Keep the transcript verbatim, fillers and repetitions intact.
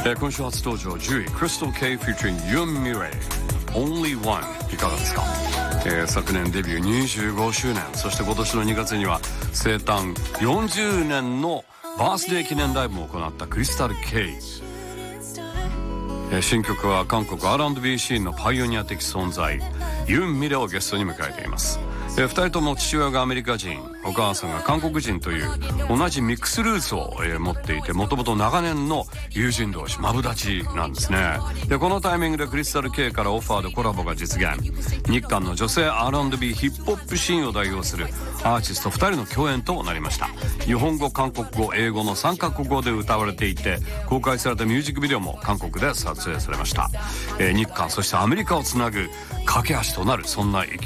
えー、今週初登場じゅうい Crystal K featuring ユン・ミレイ Only One いかがですか。えー、昨年デビューにじゅうごしゅうねん、そして今年のにがつには生誕よんじゅうねんのバースデー記念ライブも行ったクリスタル K。えー、新曲は韓国 アールアンドビー シーンのパイオニア的存在ユン・ミレイをゲストに迎えています。えー、ふたりとも父親がアメリカ人、お母さんが韓国人という同じミックスルーツを、えー、持っていて、もともと長年の友人同士、マブダチなんですね。でこのタイミングでクリスタル K からオファーでコラボが実現。日韓の女性 アールアンドビー ヒップホップシーンを代表するアーティストふたりの共演となりました。日本語、韓国語、英語のさんカ国語で歌われていて、公開されたミュージックビデオも韓国で撮影されました。えー、日韓そしてアメリカをつなぐ架け橋となる、そんな